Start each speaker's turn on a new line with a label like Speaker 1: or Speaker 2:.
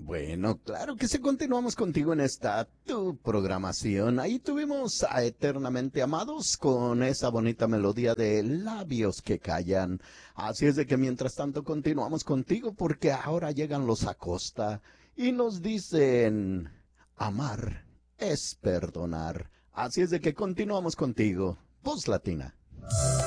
Speaker 1: Bueno, claro que sí, continuamos contigo en esta tu programación. Ahí tuvimos a Eternamente Amados con esa bonita melodía de Labios que Callan. Así es de que mientras tanto continuamos contigo porque ahora llegan los Acosta y nos dicen, amar es perdonar. Así es de que continuamos contigo. Voz Latina.